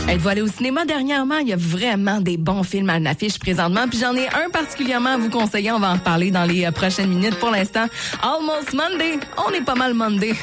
Êtes-vous allé au cinéma dernièrement? Il y a vraiment des bons films à l'affiche présentement. Puis j'en ai un particulièrement à vous conseiller. On va en reparler dans les prochaines minutes. Pour l'instant, Almost Monday. On est pas mal Monday.